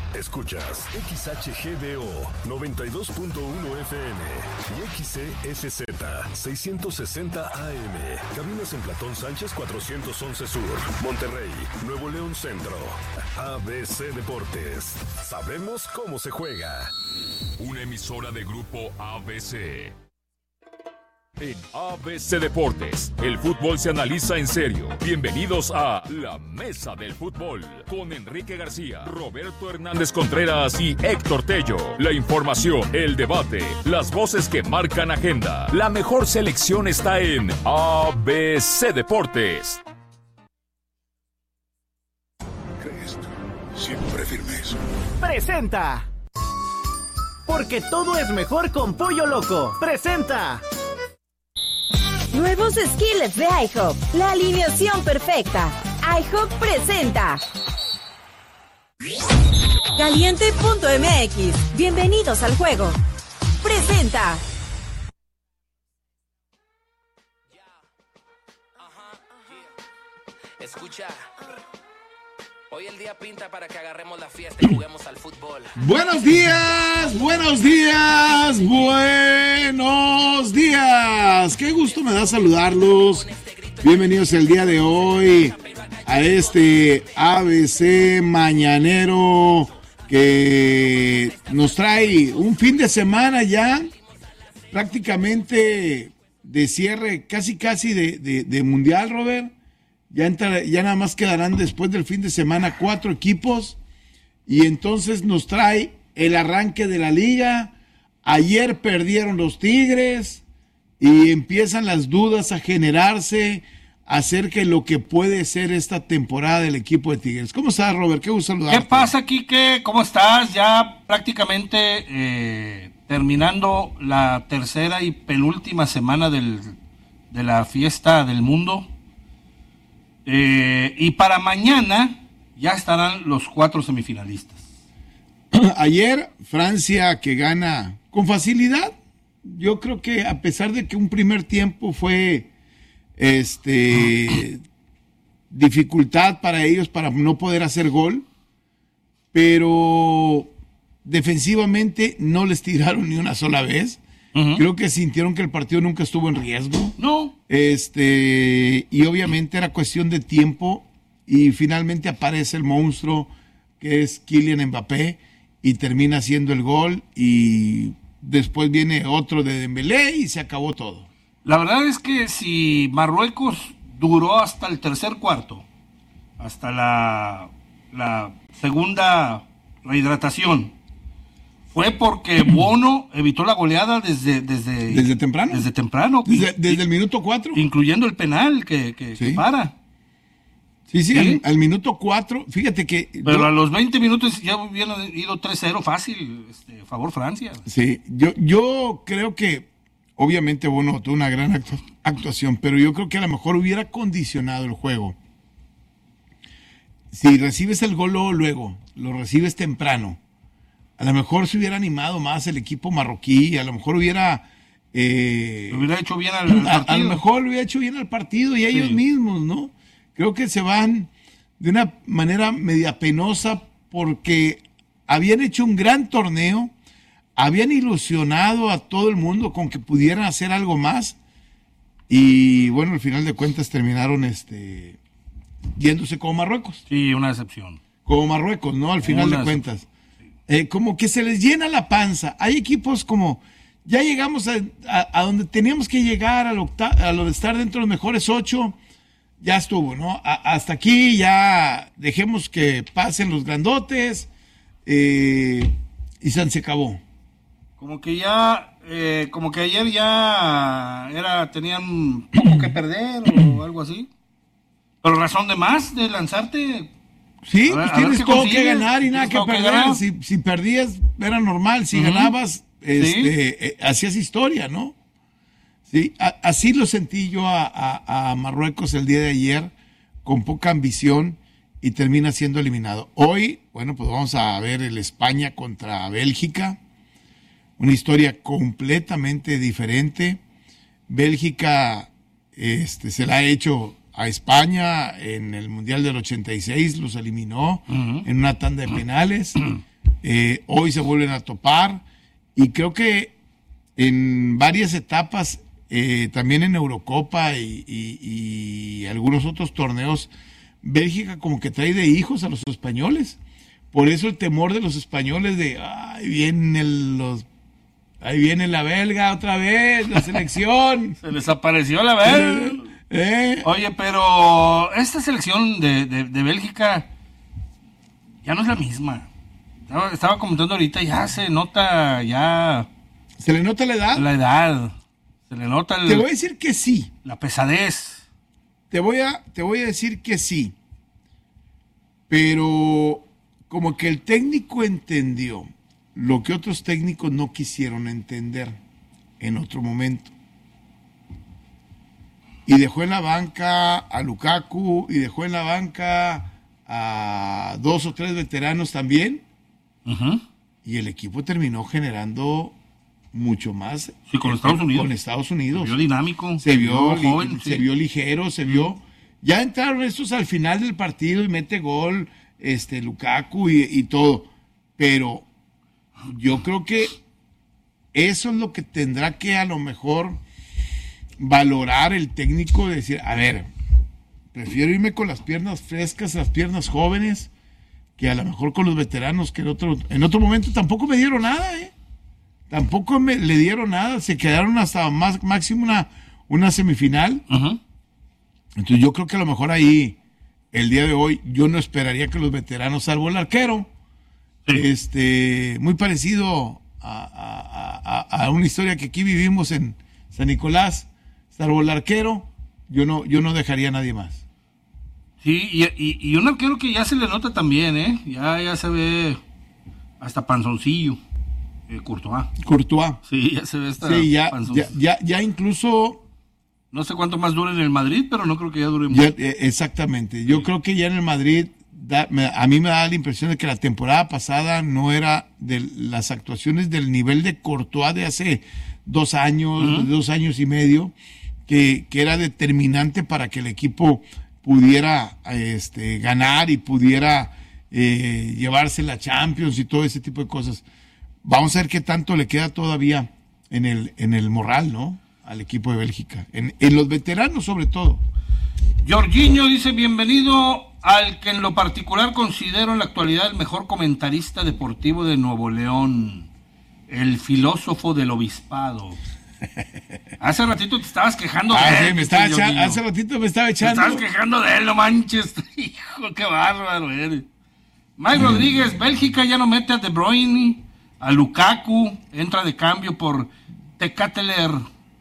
Escuchas XHGDO 92.1 FM y XCSZ 660 AM. Cabinas en Platón Sánchez 411 Sur, Monterrey, Nuevo León Centro. ABC Deportes. Sabemos cómo se juega. Una emisora de Grupo ABC. En ABC Deportes, el fútbol se analiza en serio. Bienvenidos a La Mesa del Fútbol, con Enrique García, Roberto Hernández Contreras y Héctor Tello. La información, el debate, las voces que marcan agenda. La mejor selección está en ABC Deportes. Cristo, siempre firmes. Presenta. Porque todo es mejor con Pollo Loco. Presenta. Nuevos skillets de IHOP, la alineación perfecta. IHOP presenta Caliente.mx, bienvenidos al juego. Presenta Escucha, hoy el día pinta para que agarremos la fiesta y juguemos al fútbol. Buenos días, buenos días, buenos días. Qué gusto me da saludarlos. Bienvenidos el día de hoy a este ABC mañanero que nos trae un fin de semana ya prácticamente de cierre, casi de mundial, Robert. Ya nada más quedarán después del fin de semana 4 equipos y entonces nos trae el arranque de la liga. Ayer perdieron los Tigres y empiezan las dudas a generarse acerca de lo que puede ser esta temporada del equipo de Tigres. ¿Cómo estás, Robert? Qué gusto saludarte. ¿Qué pasa, Quique? ¿Cómo estás? Ya prácticamente terminando la tercera y penúltima semana de la fiesta del mundo. Y para mañana ya estarán los 4 semifinalistas. Ayer Francia que gana con facilidad. Yo creo que a pesar de que un primer tiempo fue dificultad para ellos para no poder hacer gol, pero defensivamente no les tiraron ni una sola vez. Uh-huh. Creo que sintieron que el partido nunca estuvo en riesgo. No. Y obviamente era cuestión de tiempo y finalmente aparece el monstruo que es Kylian Mbappé y termina haciendo el gol y después viene otro de Dembélé y se acabó todo. La verdad es que si Marruecos duró hasta el tercer cuarto, hasta la segunda rehidratación, fue porque Bono evitó la goleada desde temprano. Desde temprano. Desde el minuto 4. Incluyendo el penal que ¿sí? para. Sí. Al minuto 4, fíjate que... Pero a los 20 minutos ya hubieran ido 3-0 fácil, a favor Francia. Sí, yo creo que obviamente Bono tuvo una gran actuación, pero yo creo que a lo mejor hubiera condicionado el juego. Si recibes el gol luego, lo recibes temprano, a lo mejor se hubiera animado más el equipo marroquí, a lo mejor hubiera hecho bien al partido. A lo mejor lo hubiera hecho bien al partido y ellos mismos, ¿no? Creo que se van de una manera media penosa porque habían hecho un gran torneo, habían ilusionado a todo el mundo con que pudieran hacer algo más y bueno, al final de cuentas terminaron yéndose como Marruecos. Sí, una decepción. Como Marruecos, ¿no? Al final de cuentas. Como que se les llena la panza. Hay equipos como, ya llegamos a donde teníamos que llegar, a lo de estar dentro de los mejores 8, ya estuvo, ¿no? Hasta aquí ya dejemos que pasen los grandotes y se acabó. Como que ayer ya tenían poco que perder o algo así. Pero razón de más de lanzarte. Sí, pues tienes todo que ganar y nada que perder. Si perdías era normal, si ganabas hacías historia, ¿no? Sí, así lo sentí yo a Marruecos el día de ayer, con poca ambición y termina siendo eliminado. Hoy, bueno, pues vamos a ver el España contra Bélgica, una historia completamente diferente. Bélgica se la ha hecho a España en el Mundial del 86, los eliminó en una tanda de penales. Hoy se vuelven a topar y creo que en varias etapas, también en Eurocopa y algunos otros torneos, Bélgica como que trae de hijos a los españoles. Por eso el temor de los españoles de, ahí viene la belga otra vez, la selección. Se les apareció la belga. Oye, pero esta selección de Bélgica ya no es la misma. Estaba comentando ahorita, ya se nota, ¿Se le nota la edad? La edad. Se le nota Te voy a decir que sí. La pesadez. Te voy a decir que sí. Pero como que el técnico entendió lo que otros técnicos no quisieron entender en otro momento. Y dejó en la banca a Lukaku y dejó en la banca a 2 o 3 veteranos también. Uh-huh. Y el equipo terminó generando mucho más. Sí, con Estados Unidos. Con Estados Unidos. Se vio dinámico. Se vio joven. Se vio ligero, se vio. Ya entraron estos al final del partido y mete gol Lukaku y todo. Pero yo creo que eso es lo que tendrá que a lo mejor valorar el técnico, de decir, a ver, prefiero irme con las piernas frescas, las piernas jóvenes, que a lo mejor con los veteranos, que en otro momento tampoco me dieron nada, tampoco le dieron nada, se quedaron hasta máximo una semifinal. Uh-huh. Entonces yo creo que a lo mejor ahí, el día de hoy, yo no esperaría que los veteranos, salvo el arquero, sí, muy parecido a una historia que aquí vivimos en San Nicolás, salvo el arquero, yo no dejaría a nadie más. Sí, y un arquero que ya se le nota también, ya se ve hasta panzoncillo, Courtois. Sí, ya se ve hasta panzoncillo. Ya incluso... No sé cuánto más dura en el Madrid, pero no creo que ya dure mucho. Exactamente, yo creo que ya en el Madrid, a mí me da la impresión de que la temporada pasada no era de las actuaciones del nivel de Courtois de hace 2 años, uh-huh, 2 años y medio, que era determinante para que el equipo pudiera ganar y pudiera llevarse la Champions y todo ese tipo de cosas. Vamos a ver qué tanto le queda todavía en el moral, ¿no? Al equipo de Bélgica, en los veteranos sobre todo. Jorginho dice, bienvenido al que en lo particular considero en la actualidad el mejor comentarista deportivo de Nuevo León, el filósofo del obispado. Hace ratito te estabas quejando de él. Hace ratito me estaba echando. Te estabas quejando de él, no manches. Hijo, qué bárbaro eres. Mike Rodríguez, Bélgica ya no mete a De Bruyne, a Lukaku, entra de cambio por Tecateler,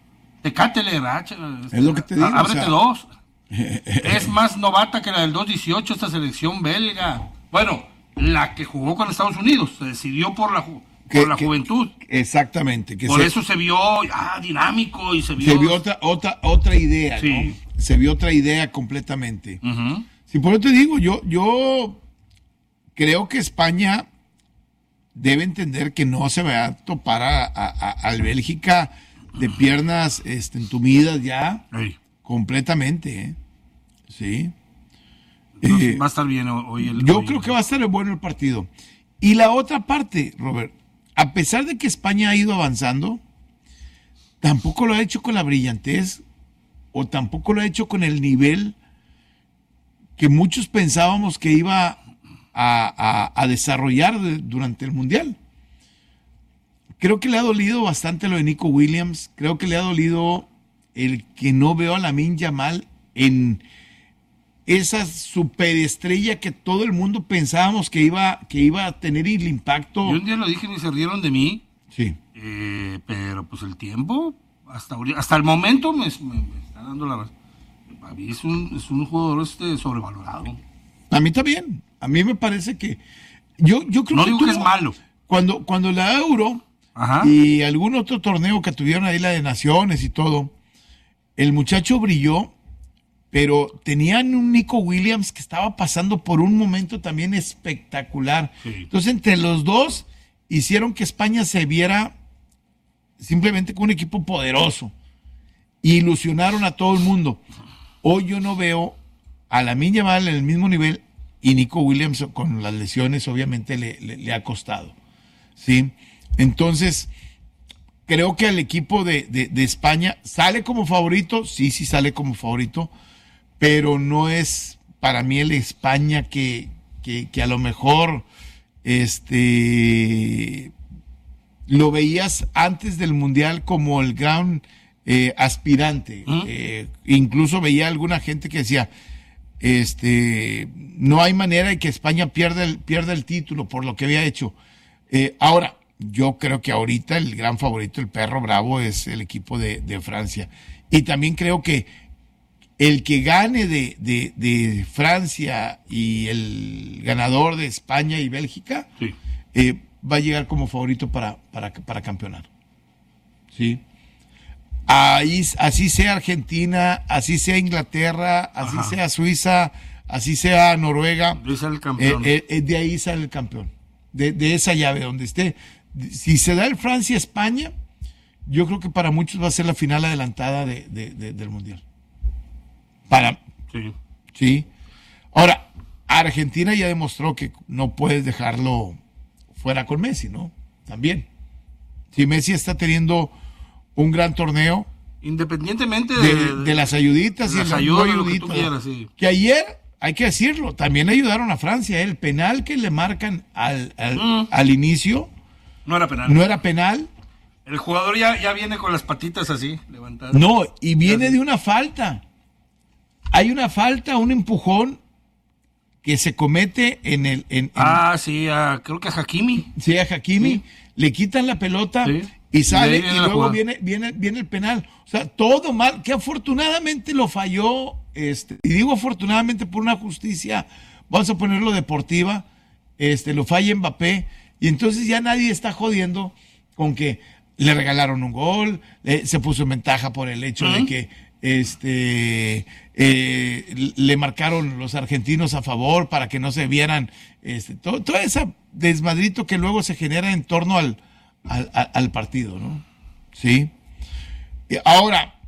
es lo que te digo. Ábrete 2. Es más novata que la del 2-18 esta selección belga. Bueno, la que jugó con Estados Unidos, se decidió por la juventud. Exactamente. Por eso se vio dinámico y se vio otra idea, sí, ¿no? Se vio otra idea completamente. Uh-huh. Sí, por eso te digo, yo creo que España debe entender que no se va a topar al Bélgica de piernas entumidas ya, completamente, sí. Va a estar bien hoy Yo creo que va a estar bueno el partido. Y la otra parte, Robert, a pesar de que España ha ido avanzando, tampoco lo ha hecho con la brillantez o tampoco lo ha hecho con el nivel que muchos pensábamos que iba a desarrollar durante el Mundial. Creo que le ha dolido bastante lo de Nico Williams. Creo que le ha dolido el que no veo a Lamine Yamal en esa superestrella que todo el mundo pensábamos que iba a tener el impacto. Yo un día lo dije y se rieron de mí. Sí. Pero pues el tiempo, hasta el momento me está dando la razón. A mí es un jugador sobrevalorado. A mí también. A mí me parece que... Yo creo no digo que es malo. Cuando la Euro... Ajá. Y algún otro torneo que tuvieron ahí, la de Naciones y todo, el muchacho brilló, pero tenían un Nico Williams que estaba pasando por un momento también espectacular. Sí. Entonces, entre los dos, hicieron que España se viera simplemente con un equipo poderoso. Ilusionaron a todo el mundo. Hoy yo no veo a Lamine Yamal en el mismo nivel y Nico Williams con las lesiones obviamente le ha costado, ¿sí? Entonces, creo que al equipo de España sale como favorito, sí sale como favorito, pero no es para mí el España que a lo mejor lo veías antes del Mundial como el gran aspirante. Incluso veía alguna gente que decía, no hay manera de que España pierda el título por lo que había hecho. Ahora, yo creo que ahorita el gran favorito, el perro bravo, es el equipo de Francia. Y también creo que el que gane de Francia y el ganador de España y Bélgica va a llegar como favorito para campeonar. ¿Sí? Ahí, así sea Argentina, así sea Inglaterra, así sea Suiza, así sea Noruega, de ahí sale el campeón. De esa llave donde esté. Si se da el Francia-España, yo creo que para muchos va a ser la final adelantada del Mundial. Sí. Ahora, Argentina ya demostró que no puedes dejarlo fuera con Messi, ¿no? También. Si Messi está teniendo un gran torneo, independientemente de las ayuditas de y las las ayudas, no lo que ayuditas, tú quieras, sí. Que ayer, hay que decirlo, también ayudaron a Francia. El penal que le marcan al inicio no era penal. El jugador ya viene con las patitas así, levantadas. No, y viene de una falta. Hay una falta, un empujón que se comete creo que a Hakimi. Sí, a Hakimi. Sí. Le quitan la pelota y sale y luego viene el penal. O sea, todo mal, que afortunadamente lo falló, y digo afortunadamente por una justicia, vamos a ponerlo deportiva, lo falla Mbappé, y entonces ya nadie está jodiendo con que le regalaron un gol, se puso en ventaja por el hecho de que le marcaron los argentinos a favor para que no se vieran todo ese desmadrito que luego se genera en torno al partido, ¿no? Sí. Ahora,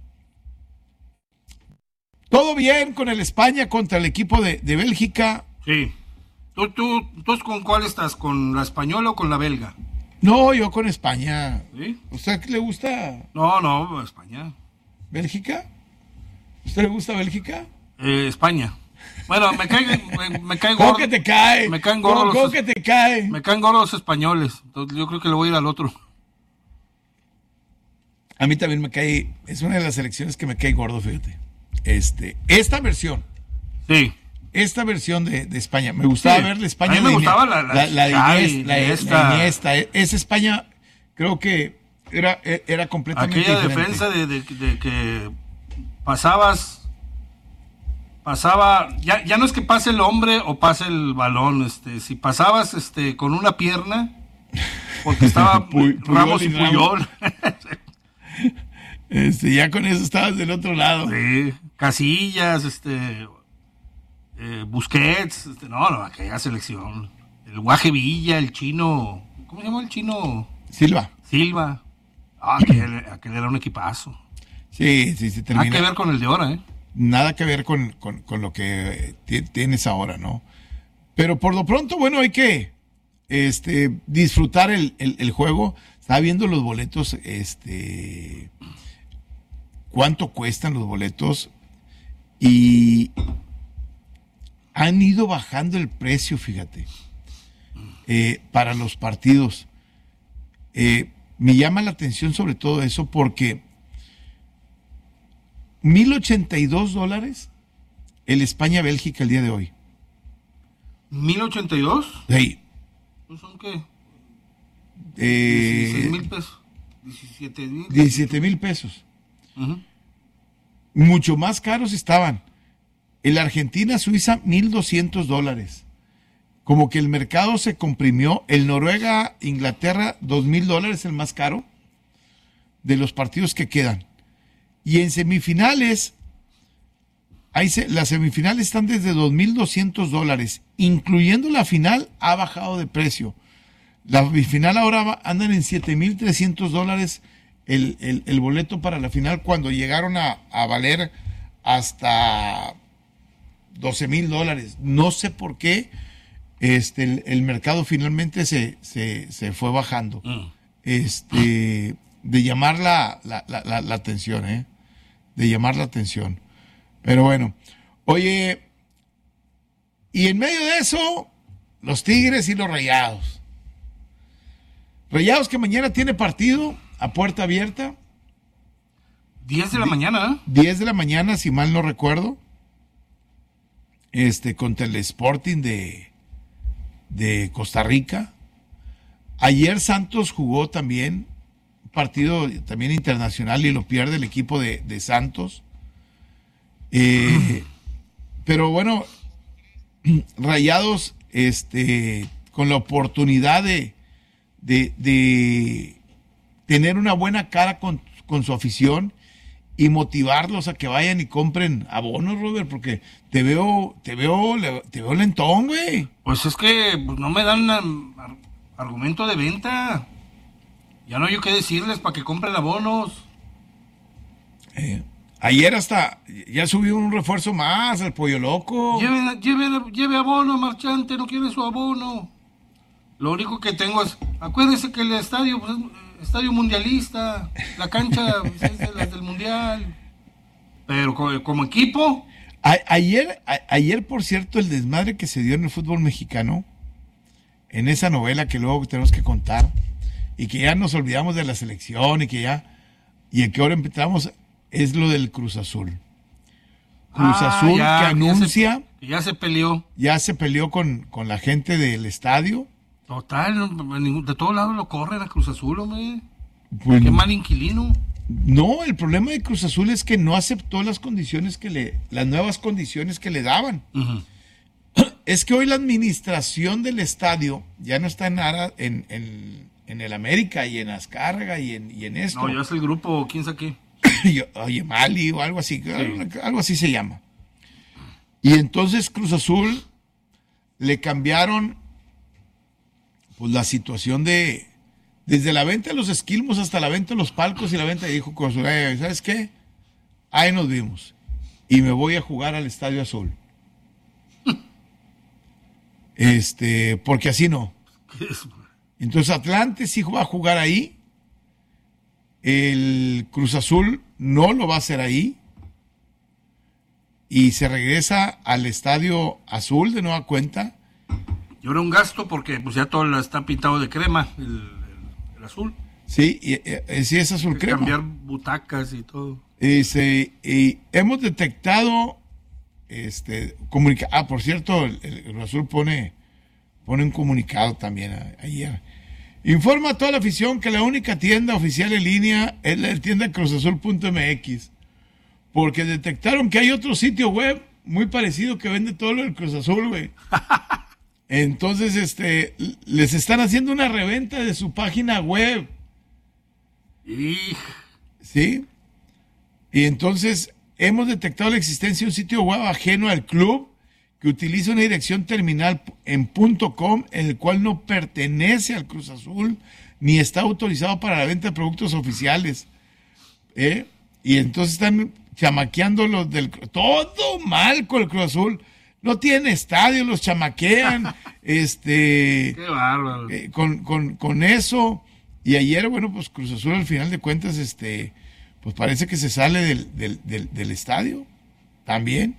todo bien con el España contra el equipo de Bélgica. Sí. ¿Tú con cuál estás? ¿Con la española o con la belga? No, yo con España. ¿Sí? ¿Usted qué le gusta? No, España. ¿Bélgica? ¿Usted le gusta Bélgica? España. Bueno, me cae gordo. ¿Cómo que te cae? Me caen gordos. ¿Cómo que te cae? Me caen gordos los españoles. Entonces yo creo que le voy a ir al otro. A mí también me cae. Es una de las selecciones que me cae gordo, fíjate. Esta versión. Sí. Esta versión de España. Me gustaba ver la España. A mí me gustaba la Iniesta. Esa España, creo que era completamente aquella diferente. Defensa de que pasaba, ya no es que pase el hombre o pase el balón, si pasabas con una pierna, porque estaba Ramos y Puyol. Ya con eso estabas del otro lado. Sí, Casillas, Busquets, no, aquella selección. El Guaje Villa, el chino, ¿cómo se llama el chino? Silva. Aquel era un equipazo. Sí, termina. Nada que ver con el de ahora, Nada que ver con lo que tienes ahora, ¿no? Pero por lo pronto, bueno, hay que disfrutar el juego. Estaba viendo los boletos, cuánto cuestan los boletos, y han ido bajando el precio, fíjate, para los partidos. Me llama la atención sobre todo eso porque $1,082 el España-Bélgica el día de hoy. ¿1,082? Sí. ¿Son qué? 16,000 pesos. 17,000 pesos. Uh-huh. Mucho más caros estaban. El Argentina-Suiza, $1,200. Como que el mercado se comprimió. El Noruega-Inglaterra, $2,000, el más caro de los partidos que quedan. Y en semifinales, las semifinales están desde $2,200, incluyendo la final, ha bajado de precio. La final ahora andan en $7,300 el boleto para la final, cuando llegaron a valer hasta $12,000. No sé por qué el mercado finalmente se fue bajando. De llamar la atención, de llamar la atención. Pero bueno, oye, y en medio de eso, los Tigres y los Rayados. Rayados que mañana tiene partido a puerta abierta. 10 de la mañana. 10 de la mañana, si mal no recuerdo. Contra el Sporting de Costa Rica. Ayer Santos jugó también, un partido también internacional, y lo pierde el equipo de Santos. Pero bueno, Rayados, con la oportunidad de tener una buena cara con su afición y motivarlos a que vayan y compren abonos, Robert, porque te veo lentón, güey. Pues es que no me dan argumento de venta. Ya no hay yo qué decirles para que compren abonos. Ayer hasta ya subió un refuerzo más, el Pollo Loco. Lleve abono, marchante, no quiere su abono. Lo único que tengo es, acuérdese que el estadio, pues, es estadio mundialista, la cancha pues, es de las del mundial. Pero como equipo. Ayer, por cierto, el desmadre que se dio en el fútbol mexicano, en esa novela que luego tenemos que contar, y que ya nos olvidamos de la selección, y que ahora empezamos, es lo del Cruz Azul. Cruz Azul que anuncia. Ya se peleó. Ya se peleó con la gente del estadio. Total, de todos lados lo corren a Cruz Azul, hombre. Pues, qué mal inquilino. No, el problema de Cruz Azul es que no aceptó las condiciones las nuevas condiciones que le daban. Uh-huh. Es que hoy la administración del estadio ya no está en el América y en Azcárraga y en esto. No, ya es el grupo, quién sabe qué. Oye, Mali o algo así, sí. Algo así se llama. Y entonces Cruz Azul le cambiaron pues la situación desde la venta de los esquilmos hasta la venta de los palcos y la venta, y dijo Cruz Azul, ¿sabes qué? Ahí nos vimos. Y me voy a jugar al Estadio Azul. Porque así no. Entonces Atlante sí va a jugar ahí. El Cruz Azul no lo va a hacer ahí. Y se regresa al Estadio Azul de nueva cuenta. Y ahora un gasto porque pues ya todo está pintado de crema, el azul. Sí, sí es azul crema. Cambiar butacas y todo. Y hemos detectado, por cierto, el Azul pone un comunicado también ayer. Informa a toda la afición que la única tienda oficial en línea es la tienda cruzazul.mx, porque detectaron que hay otro sitio web muy parecido que vende todo lo del Cruz Azul, güey. Entonces, les están haciendo una reventa de su página web. ¿Sí? Y entonces hemos detectado la existencia de un sitio web ajeno al club que utiliza una dirección terminal en .com, en el cual no pertenece al Cruz Azul ni está autorizado para la venta de productos oficiales. Y entonces están chamaqueando los todo mal con el Cruz Azul. No tiene estadio, los chamaquean. Qué bárbaro. Con eso. Y ayer, bueno, pues Cruz Azul al final de cuentas, pues parece que se sale del estadio. También.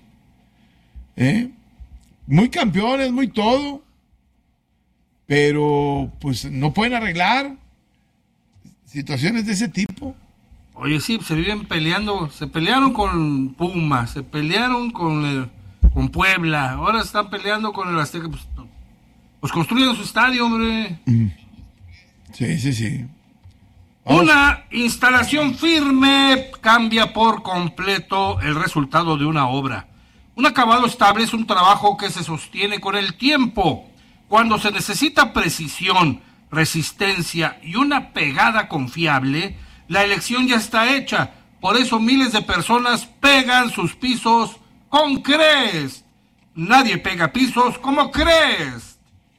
Muy campeones, muy todo. Pero, pues, no pueden arreglar situaciones de ese tipo. Oye, sí, se viven peleando. Se pelearon con Pumas, se pelearon con Puebla. Ahora están peleando con el Azteca. Pues construyen su estadio, hombre. Sí. Una instalación firme cambia por completo el resultado de una obra. Un acabado estable es un trabajo que se sostiene con el tiempo. Cuando se necesita precisión, resistencia y una pegada confiable, la elección ya está hecha. Por eso miles de personas pegan sus pisos con Crest. Nadie pega pisos como Crest.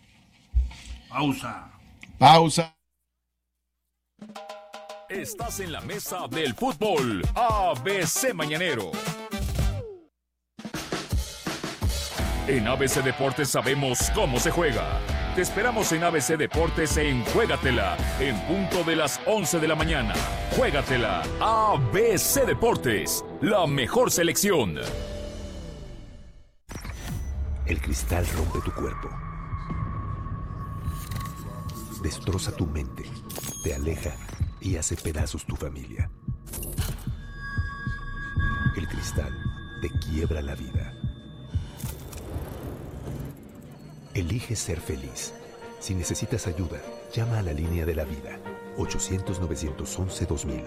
Pausa. Estás en la mesa del fútbol ABC Mañanero. En ABC Deportes sabemos cómo se juega. Te esperamos en ABC Deportes en Juégatela, en punto de las 11 de la mañana. Juégatela, ABC Deportes, la mejor selección. El cristal rompe tu cuerpo, destroza tu mente, te aleja y hace pedazos tu familia. El cristal te quiebra la vida. Elige ser feliz. Si necesitas ayuda, llama a la línea de la vida. 800-911-2000.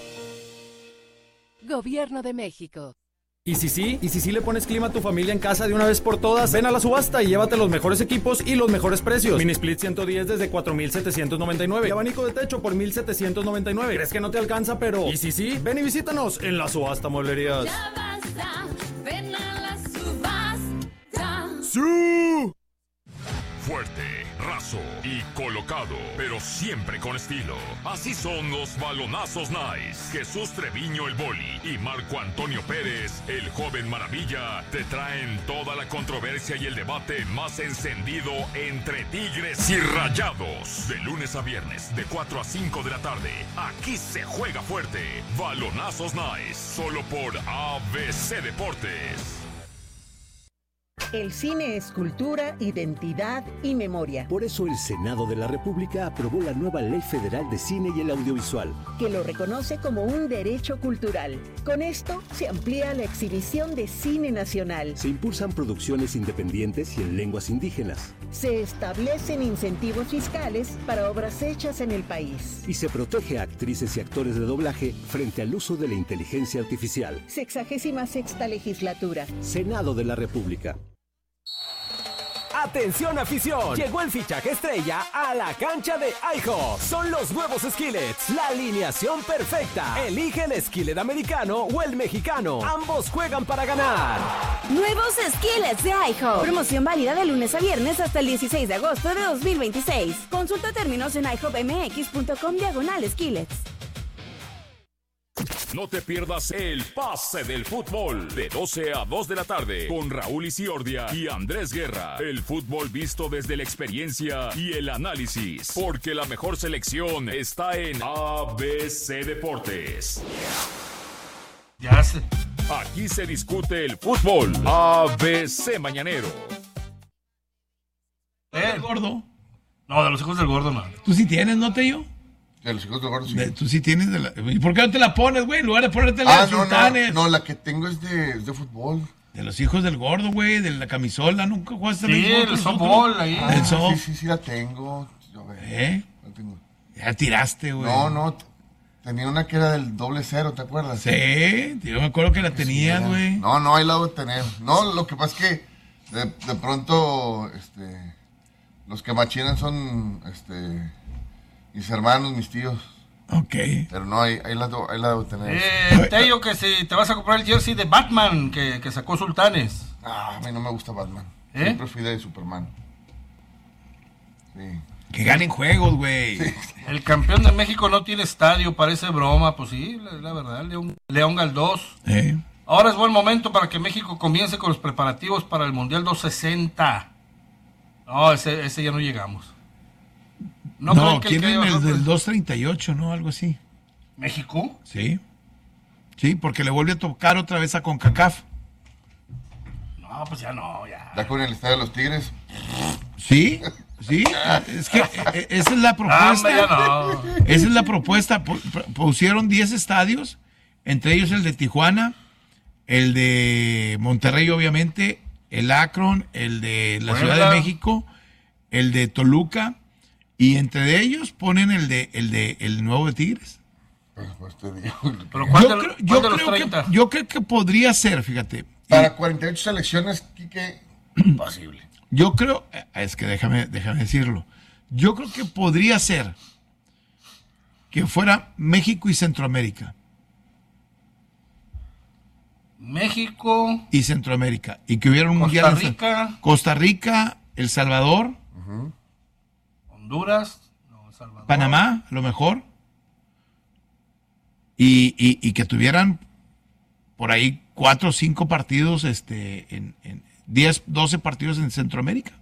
Gobierno de México. ¿Y si sí le pones clima a tu familia en casa de una vez por todas? Ven a la subasta y llévate los mejores equipos y los mejores precios. Mini Split 110 desde 4,799. Y abanico de techo por 1,799. ¿Crees que no te alcanza? Pero ¿y si sí? Ven y visítanos en la subasta Mueblerías. Ya basta, ven a la subasta. ¡Sí! Fuerte, raso y colocado, pero siempre con estilo. Así son los balonazos Nice. Jesús Treviño el Boli y Marco Antonio Pérez, el joven maravilla, te traen toda la controversia y el debate más encendido entre Tigres y Rayados. De lunes a viernes, de 4 a 5 de la tarde. Aquí se juega fuerte. Balonazos Nice, solo por ABC Deportes. El cine es cultura, identidad y memoria. Por eso el Senado de la República aprobó la nueva Ley Federal de Cine y el Audiovisual, que lo reconoce como un derecho cultural. Con esto se amplía la exhibición de cine nacional. Se impulsan producciones independientes y en lenguas indígenas. Se establecen incentivos fiscales para obras hechas en el país. Y se protege a actrices y actores de doblaje frente al uso de la inteligencia artificial. 66ª legislatura. Senado de la República. ¡Atención afición! Llegó el fichaje estrella a la cancha de IHOP. Son los nuevos skillets, la alineación perfecta. Elige el skillet americano o el mexicano. Ambos juegan para ganar. Nuevos skillets de IHOP. Promoción válida de lunes a viernes hasta el 16 de agosto de 2026. Consulta términos en ihopmx.com/skillets. No te pierdas el pase del fútbol de 12 a 2 de la tarde con Raúl Isiordia y Andrés Guerra. El fútbol visto desde la experiencia y el análisis, porque la mejor selección está en ABC Deportes. Ya sé. Aquí se discute el fútbol. ABC Mañanero. ¿El gordo? No, de los hijos del gordo no. Tú sí tienes, ¿no, Tello? De los hijos del gordo, sí. Tú sí tienes. ¿Y por qué no te la pones, güey? En lugar de ponerte la de Sultanes. No, la que tengo es de fútbol. De los hijos del gordo, güey, de la camisola. ¿Nunca jugaste sí, el softball ahí. Sí, la tengo. La tengo. Ya tiraste, güey. No. Tenía una que era del 00, ¿te acuerdas? Sí, yo me acuerdo que la tenías, güey. No, ahí la voy a tener. No, lo que pasa es que de pronto, los que machinan son, mis hermanos, mis tíos. Ok. Pero no, ahí la debo tener. Tello, que si te vas a comprar el jersey de Batman que sacó Sultanes. A mí no me gusta Batman. Siempre fui de Superman. Sí. Que ganen juegos, güey. Sí. El campeón de México no tiene estadio, parece broma. Pues sí, la verdad, León Galdós. Ahora es buen momento para que México comience con los preparativos para el Mundial 260. No, ese ya no llegamos. No, quieren el del 238, ¿no? Algo así. ¿México? Sí. Sí, porque le vuelve a tocar otra vez a CONCACAF. No, pues ya no, ya. ¿Ya con el estadio de los Tigres? Sí, es que esa es la propuesta. Esa es la propuesta. Pusieron 10 estadios, entre ellos el de Tijuana, el de Monterrey, obviamente, el Akron, el de la Ciudad de México, el de Toluca, y entre ellos ponen el nuevo de Tigres. Pero ¿cuál de los 30? Yo creo que podría ser, fíjate. Para 48 selecciones, Quique, imposible. Yo creo, es que déjame decirlo, yo creo que podría ser que fuera México y Centroamérica. México y Centroamérica, y que hubiera un mundial en Costa Rica, El Salvador, Honduras, El Salvador, Panamá, a lo mejor, y que tuvieran por ahí 4 o 5 partidos 10, 12 partidos en Centroamérica.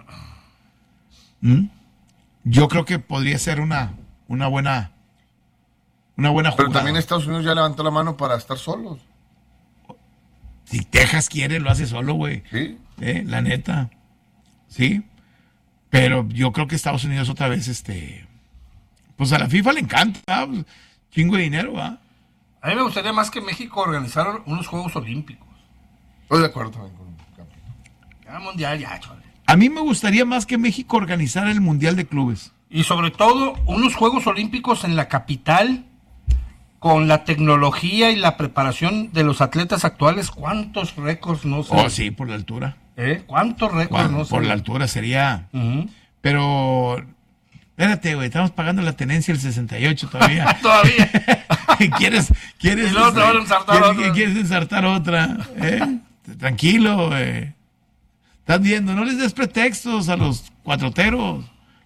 Yo creo que podría ser una buena jugada. Pero también Estados Unidos ya levantó la mano para estar solos. Si Texas quiere, lo hace solo, güey. Sí. La neta. Sí. Pero yo creo que Estados Unidos otra vez, pues a la FIFA le encanta, pues, chingo de dinero, ¿va? A mí me gustaría más que México organizara unos Juegos Olímpicos. Estoy de acuerdo también con Capi. Ya mundial, ya, chale. A mí me gustaría más que México organizara el Mundial de Clubes. Y sobre todo, unos Juegos Olímpicos en la capital, con la tecnología y la preparación de los atletas actuales. ¿Cuántos récords no sé? Oh, sí, por la altura. ¿Cuántos récords no sé? Por la altura sería... Pero... Espérate, güey, estamos pagando la tenencia del 68 todavía. Todavía. ¿Quieres y luego te van a ensartar otra. ¿Quieres ensartar otra? Tranquilo, güey. Estás viendo, no les des pretextos a los cuatroteros.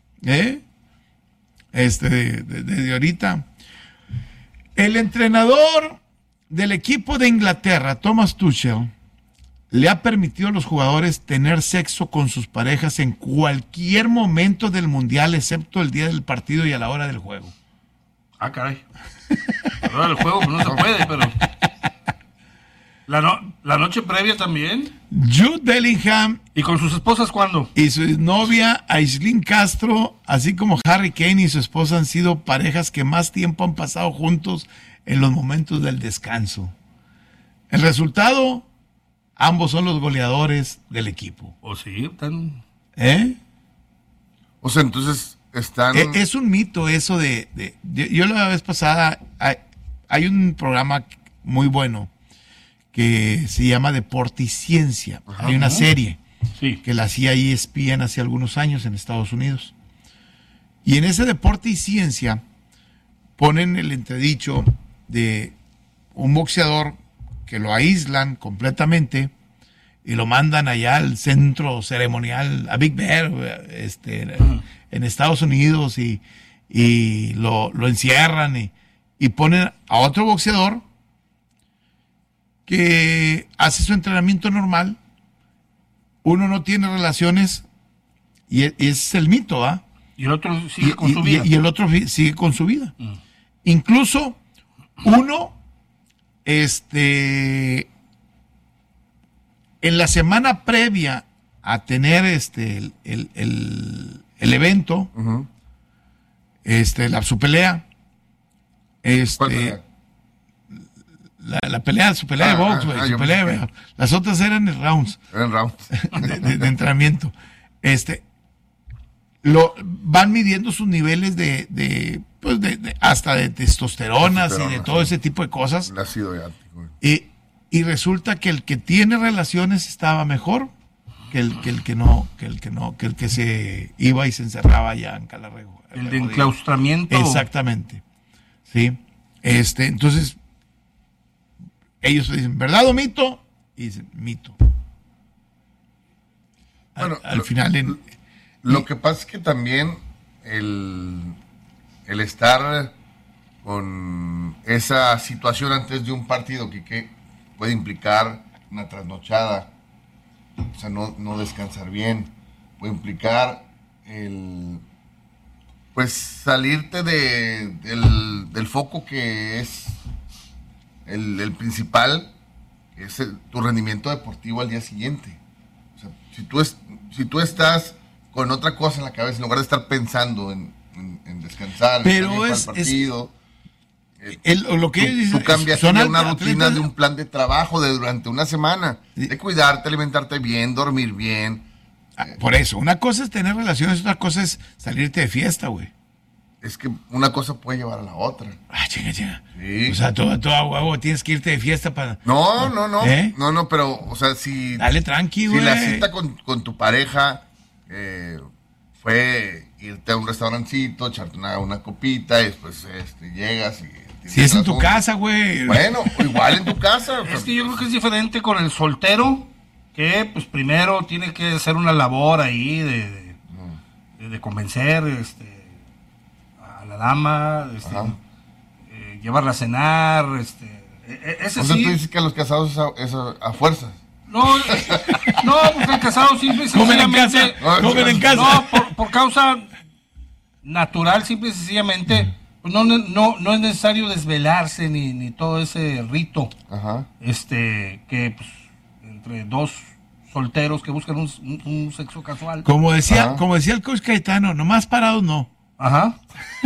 Desde ahorita. El entrenador del equipo de Inglaterra, Thomas Tuchel, le ha permitido a los jugadores tener sexo con sus parejas en cualquier momento del mundial, excepto el día del partido y a la hora del juego. Ah, caray. A la hora del juego pues no se puede, pero... ¿La noche previa también? Jude Bellingham. ¿Y con sus esposas cuándo? Y su novia, Aislinn Castro, así como Harry Kane y su esposa han sido parejas que más tiempo han pasado juntos en los momentos del descanso. El resultado... Ambos son los goleadores del equipo. ¿O sí? ¿Están? O sea, entonces están... Es un mito eso de yo la vez pasada, hay un programa muy bueno que se llama Deporte y Ciencia. Ajá, hay una serie que la hacía ESPN hace algunos años en Estados Unidos. Y en ese Deporte y Ciencia ponen el entredicho de un boxeador que lo aíslan completamente y lo mandan allá al centro ceremonial, a Big Bear, en Estados Unidos, y lo encierran y ponen a otro boxeador que hace su entrenamiento normal, uno no tiene relaciones, y ese es el mito, ¿ah? Y el otro sigue con su vida. Y el otro sigue con su vida. Incluso uno... en la semana previa a tener el evento, su pelea, su pelea de box, güey, su pelea, las otras eran rounds. Eran rounds. de entrenamiento. Van midiendo sus niveles de hasta de testosteronas y de todo ese tipo de cosas. El ácido ácido. Y resulta que el que tiene relaciones estaba mejor que el que se iba y se encerraba allá en Calarrego. El de enclaustramiento. Exactamente. Sí. Entonces, ellos dicen, ¿verdad o mito? Y dicen, mito. Bueno, al final... Lo que pasa es que también el estar con esa situación antes de un partido que puede implicar una trasnochada, o sea, no descansar bien, puede implicar pues salirte del foco que es el principal, que es tu rendimiento deportivo al día siguiente. O sea, si tú estás con otra cosa en la cabeza, en lugar de estar pensando en descansar, pero en el partido, lo que tú cambias una rutina de un plan de trabajo durante una semana, de cuidarte, alimentarte bien, dormir bien. Por eso, una cosa es tener relaciones, otra cosa es salirte de fiesta, güey. Es que una cosa puede llevar a la otra. Chinga. Sí. O sea, todo agua tienes que irte de fiesta para... No, pero, o sea, si... Dale tranqui, güey. Si la cita con tu pareja fue irte a un restaurancito, echarte una copita y después llegas y... Si es en tu casa, güey. Bueno, igual en tu casa. Es que yo creo que es diferente con el soltero, que pues primero tiene que hacer una labor ahí de convencer a la dama, llevarla a cenar, ese o sea, sí. tú dices que a los casados es a fuerzas. No, porque el casado simple y sencillamente... Comen en casa. No, por causa natural, simple y sencillamente, pues no es necesario desvelarse ni todo ese rito. Ajá. Que pues, entre dos solteros que buscan un sexo casual. Como decía el coach Caetano, nomás parados no. Ajá.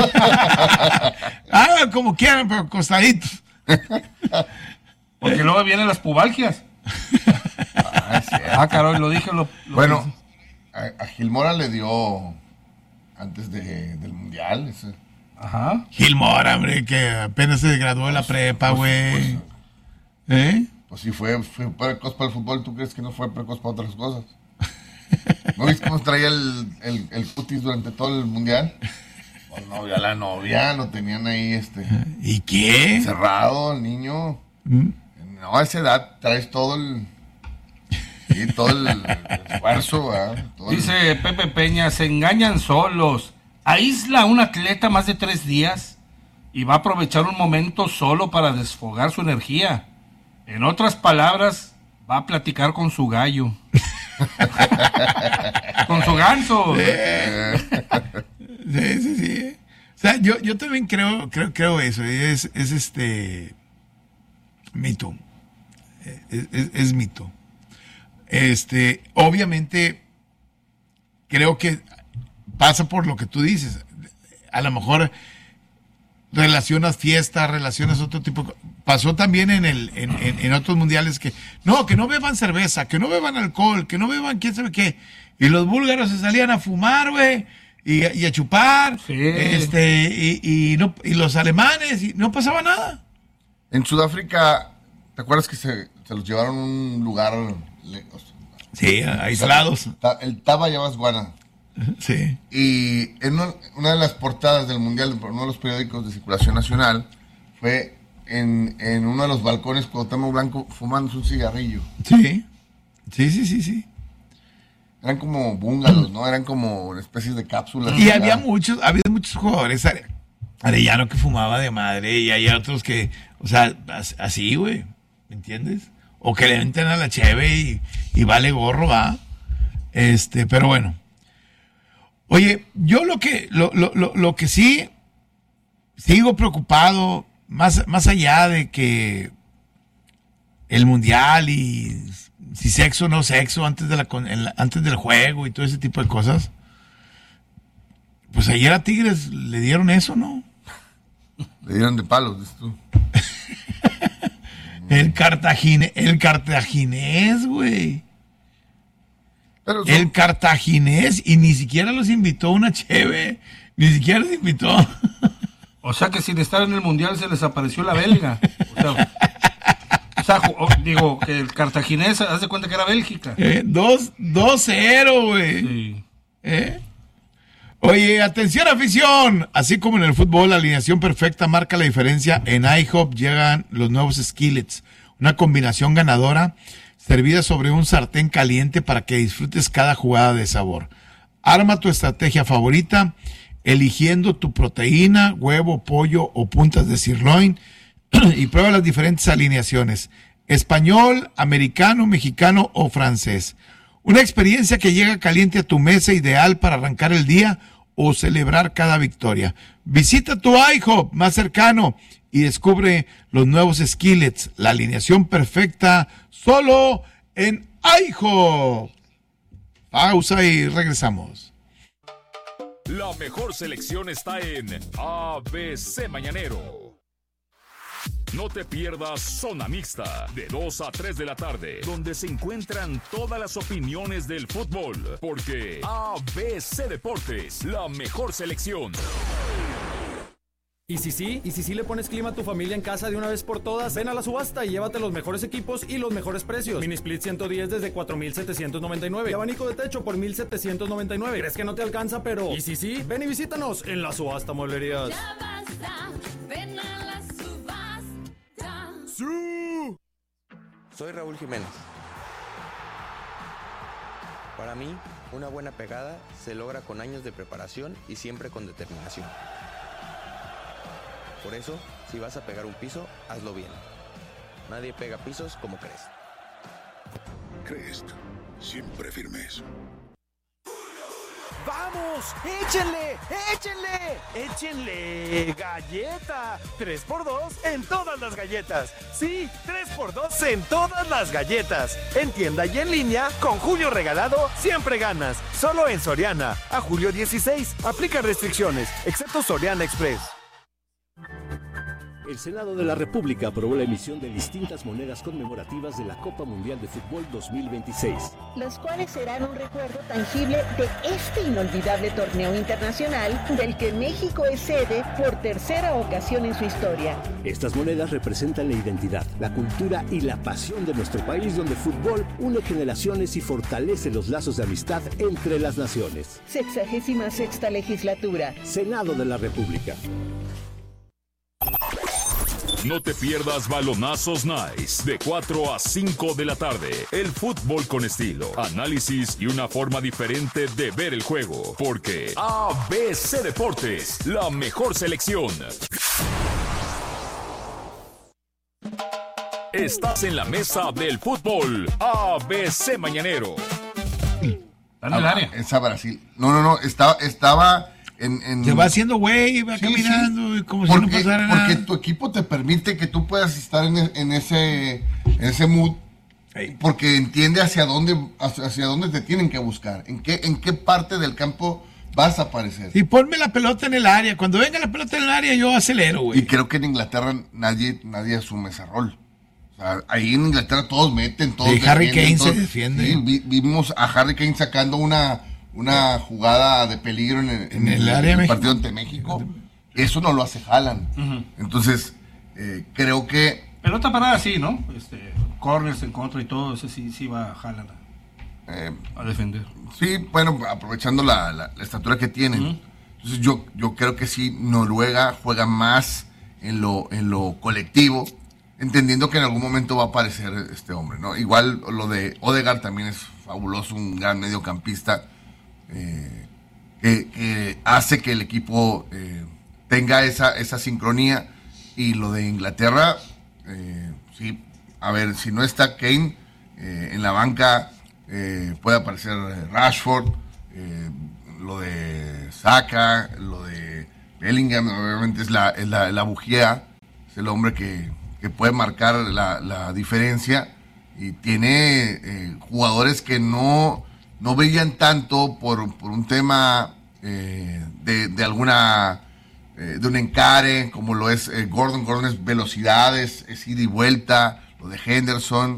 Hagan como quieran, pero acostaditos. Porque luego vienen las pubalgias. Caray, lo dije. Bueno, a Gilmora le dio antes del Mundial. Ese. Ajá. Gilmora, hombre, que apenas se graduó de la prepa, güey. Pues sí, fue precoz para el fútbol. ¿Tú crees que no fue precoz para otras cosas? ¿No viste cómo traía el cutis durante todo el Mundial? La novia, lo tenían ahí, ¿Y qué? Cerrado, el niño. No, a esa edad traes todo el esfuerzo, ¿verdad? Dice Pepe Peña, se engañan solos. Aísla a un atleta más de 3 días y va a aprovechar un momento solo para desfogar su energía. En otras palabras, va a platicar con su gallo. Con su ganso. Sí. O sea, yo también creo eso. Es mito. Es mito. Obviamente, creo que pasa por lo que tú dices. A lo mejor relacionas fiestas, relacionas otro tipo de... Pasó también en otros mundiales que no beban cerveza, que no beban alcohol, que no beban quién sabe qué. Y los búlgaros se salían a fumar, güey, y a chupar. Sí. Y los alemanes, y no pasaba nada. En Sudáfrica, ¿te acuerdas que se los llevaron a un lugar... Sí, aislados. El Taba Yabasguana. Sí. Y en una de las portadas del Mundial, por uno de los periódicos de circulación nacional, fue en uno de los balcones Cuauhtémoc Blanco fumándose un cigarrillo. Sí. Eran como búngalos, ¿no? Eran como especies de cápsulas. Y había muchos jugadores, Arellano que fumaba de madre, y hay otros que, o sea, así, güey, ¿me entiendes? O que le entren a la cheve y vale gorro, va. Pero bueno. Oye, yo lo que sí sigo preocupado, más allá de que el mundial y si sexo o no sexo antes del juego y todo ese tipo de cosas, pues ayer a Tigres le dieron eso, ¿no? Le dieron de palos, dices tú. El cartaginés, güey. El cartaginés, y ni siquiera los invitó una cheve, ni siquiera los invitó. O sea que sin estar en el mundial se les apareció la belga. Digo, que el cartaginés, haz de cuenta que era Bélgica. 2-0, güey. Sí. Oye, atención afición. Así como en el fútbol, la alineación perfecta marca la diferencia. En IHOP llegan los nuevos skillets. Una combinación ganadora servida sobre un sartén caliente para que disfrutes cada jugada de sabor. Arma tu estrategia favorita, eligiendo tu proteína, huevo, pollo o puntas de sirloin y prueba las diferentes alineaciones. Español, americano, mexicano o francés. Una experiencia que llega caliente a tu mesa, ideal para arrancar el día o celebrar cada victoria. Visita tu IHOP más cercano y descubre los nuevos skillets, la alineación perfecta, solo en IHOP. Pausa y regresamos. La mejor selección está en ABC Mañanero. No te pierdas Zona Mixta, de 2 a 3 de la tarde, donde se encuentran todas las opiniones del fútbol, porque ABC Deportes, la mejor selección. ¿Y si sí le pones clima a tu familia en casa de una vez por todas? Ven a la subasta y llévate los mejores equipos y los mejores precios. Mini Split 110 desde 4,799. Y abanico de techo por 1,799. ¿Crees que no te alcanza? Pero ¿y si sí? Ven y visítanos en la subasta Mueblerías. Ya basta, ven a la subasta. ¡Sí! Soy Raúl Jiménez. Para mí, una buena pegada se logra con años de preparación y siempre con determinación. Por eso, si vas a pegar un piso, hazlo bien. Nadie pega pisos como crees. Crest, siempre firmes. ¡Vamos! ¡Échenle! ¡Échenle! ¡Échenle! ¡Galleta! 3x2 en todas las galletas. Sí, 3x2 en todas las galletas. En tienda y en línea, con Julio Regalado, siempre ganas. Solo en Soriana. A julio 16. Aplica restricciones, excepto Soriana Express. El Senado de la República aprobó la emisión de distintas monedas conmemorativas de la Copa Mundial de Fútbol 2026. Los cuales serán un recuerdo tangible de este inolvidable torneo internacional del que México es sede por tercera ocasión en su historia. Estas monedas representan la identidad, la cultura y la pasión de nuestro país, donde el fútbol une generaciones y fortalece los lazos de amistad entre las naciones. 66ª legislatura. Senado de la República. No te pierdas Balonazos Nice de 4 a 5 de la tarde. El fútbol con estilo, análisis y una forma diferente de ver el juego. Porque ABC Deportes, la mejor selección. Estás en la mesa del fútbol ABC Mañanero. Está en el área. Esa Brasil. No. Estaba en... Se va haciendo güey, va caminando, y como si no pasara nada. Porque tu equipo te permite que tú puedas estar en ese mood, porque entiende hacia dónde te tienen que buscar, en qué parte del campo vas a aparecer. Y ponme la pelota en el área. Cuando venga la pelota en el área, yo acelero, güey. Y creo que en Inglaterra nadie asume ese rol. O sea, ahí en Inglaterra todos meten, todos defienden. Harry Kane se defiende. Sí, vimos a Harry Kane sacando una jugada de peligro en el partido ante México. Eso no lo hace Haaland. Uh-huh. Entonces, creo que... Pelota parada sí, ¿no? Corners en contra y todo, ese sí va Haaland a defender. Sí, bueno, aprovechando la estatura que tienen. Uh-huh. Entonces yo creo que sí, Noruega juega más en lo colectivo, entendiendo que en algún momento va a aparecer este hombre, ¿no? Igual lo de Odegaard también es fabuloso, un gran mediocampista. Que hace que el equipo tenga esa sincronía. Y lo de Inglaterra, sí, a ver, si no está Kane, en la banca puede aparecer Rashford, lo de Saka, lo de Bellingham, obviamente es la bujía, es el hombre que puede marcar la diferencia, y tiene jugadores que no veían tanto por un tema de alguna de un encare, como lo es Gordon. Gordon es velocidades, es ida y vuelta, lo de Henderson,